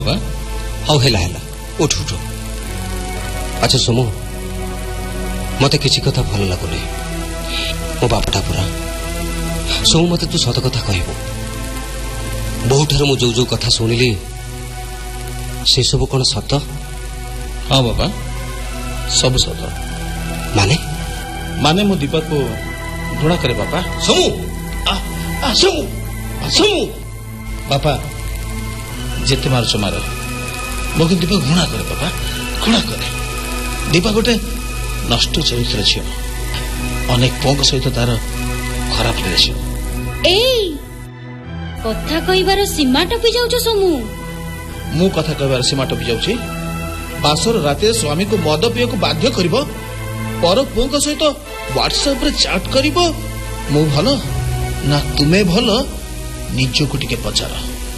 How हेला हेला उठ उठ। अच्छा सोमू मते किसी कथा भल लगुनि मो बापाटा पूरा सोमू मते तू सत कथा कहबो। बहुत ठार मु जो जो कथा सुनिली से सब कौन सत? हाँ बाबा सब सत। माने माने मो दीपक को घृणा करे बापा। सोमू सोमू सोमू बापा जेते मारछ मार मो कि दीपक घृणा करे बापा घृणा करे। दीपक गोटे नष्ट चरित्र झील अनेक पुओं सहित तार खराब रिलेशन। ए कथा कहबार सीमा टपी जाउछ सोमू। मु कथा कहबार सीमा टपी जाउछि? बासर राते स्वामी को मद पियो को बाध्य करिवो पर पुओं सहित व्हाट्सएप रे चैट करिवो मु भलो ना तुमे भलो निजो को टिके पचार।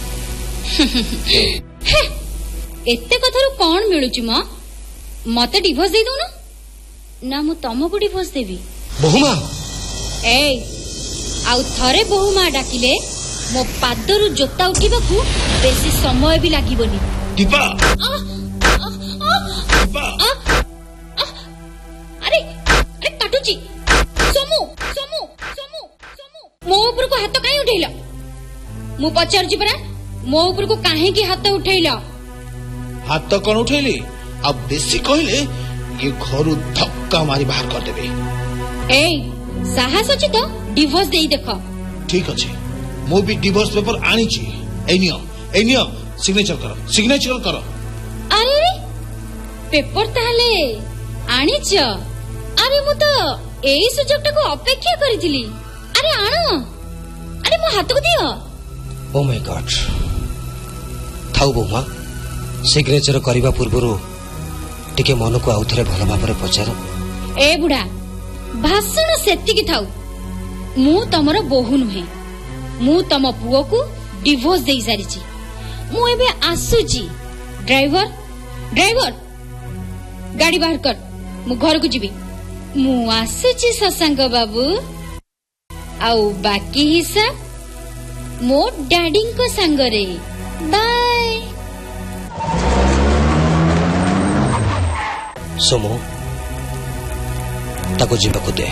एते कथारु कोन मिलुची म? मते डिवोर्स दे दो ना मु तमको डिवोर्स देबी। बहुमा ए आउ थरे बहुमा डाकिले मो पादरु जोता उठिबाकू बेसी समय भी लागिबोनी। दीपा अरे अरे काटुची। सोमू सोमू सोमू सोमू मो ऊपर को हाथ काहे उठैला? मु पचार जी परा मो ऊपर को काहे की हाथ उठैला? हाथ तो कौन उठेली अब बेसी कहले ये घर धक्का मारी बाहर कर देबे। ए साहस अछि तो डिवोर्स देई देखो। ठीक अछि मो भी डिवोर्स पेपर आनी छी। ए नियो सिग्नेचर करो। अरे पेपर ताले आनी छ? अरे मु तो एई सुजोगटा को अपेक्षा करिथिली। अरे आनो अरे मो हाथ को दियो। ओ माय गॉड थाउ बहुमा सिग्नेचर करबा पूर्वरु टिके मन को आउ थरे भल भाबरे पचार। ए बुढ़ा भाषण सेति की थाउ मु तमरो बोहू नुहे। मु तम पुओ को डिवोर्स देई सारी छी। मु एबे आसुची। ड्राइवर गाड़ी बाहर कर मु घर को जीवी। मु आसुची शशांक बाबू आउ बाकी हिसाब मो डैडी को संगरे। बाय। सोमो ताको जीवाको दे।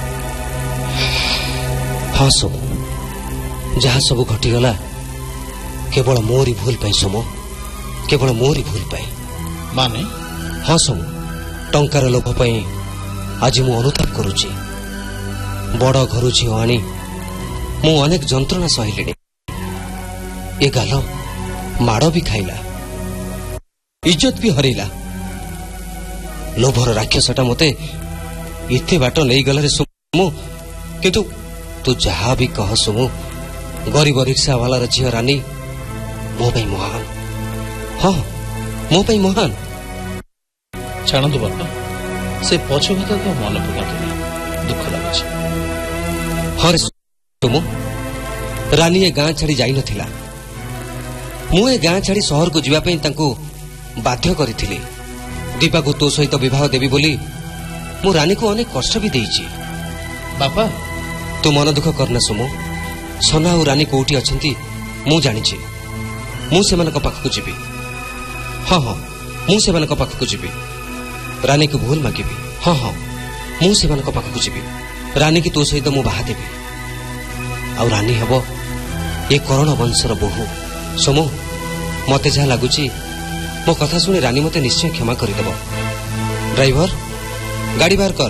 हाँ सोमो जहाँ सब घटीगला केवल मोरी भूल पाई सोमो केवल मोरी भूल पाई। माने हाँ सोमो टंकार लोभ पाई आज मु अनुताप करुची। बड़ घरु झील आनी मु अनेक जंत्रणा सहिलिणी। ए गाल माड़ भी खाइला इज्जत भी हरैला। लोभर राक्षसटा मते इते बाट नहीं गला रे सोमू। किंतु तू जहा भी कह सोमू गरीब रिक्शा वाला झील रानी मो भाई महान। हाँ मो भाई महान। छाणु बापा से पछ कथा तो मन पकातु दुख लागुଛି। हाँ रे सोमू रानी ए गाँ छाड़ी जाई नथिला। मु ए गाँ छाड़ी शहर को जीवा पई तांको बाध्य करिथिली। दीपा को तो सहित विवाह देवी बोली मु रानी को अनेक कष्ट भी देइची। बापा तू मन दुख करना सोमू। सना और रानी कोठी अछंती मु जानिछि। मु सेमानक पाखकु जीवी। हाँ मु सेमानक पाखकु जीवी। रानी को भूल मागिबी। हाँ मु सेमानक पाखकु जीवी। रानी की तो सहित मु बाहा देबी। आ रानी हबो ए करण वंशर बहु। सोमू मते जहा लागुची मो कथा सुनी रानी मते निश्चय क्षमा करिदेबो। ड्राइवर गाड़ी बाहर कर।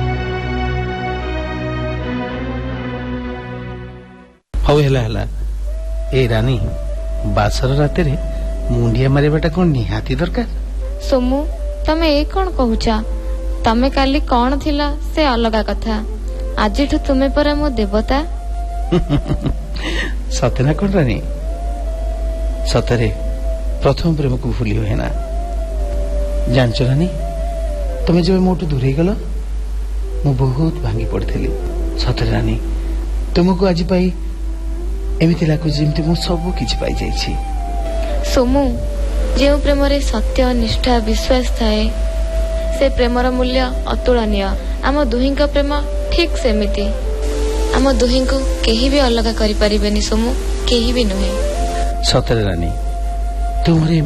हाउ हेला ए रानी बासर राते रे मुंडिया मारिबाटा कोन निहाती दरकार? सोमू तमे ए कोन कहूचा? तमे काली कोन थिला से अलगा कथा। आजिठु तुमे परा मो देवता। सते ना कोन रानी? सतरे प्रथम प्रेम को भूली हुए ना। जानच रानी तुम्हें जब मोटू दूरे गल मु बहुत भांगी पड़ी। सतरे रानी तुमको आज पाई एमती लगुच जमी मु सब किछि पाई जाइछि। सोमू जो प्रेम रे सत्य निष्ठा विश्वास थाए से प्रेमर मूल्य अतुलनीय। आम दुही प्रेम ठीक सेमिति। आम दुही को केही भी अलग करि परिबेनी सोमू, केही भी नुहे। सतरे रानी ତୁମରି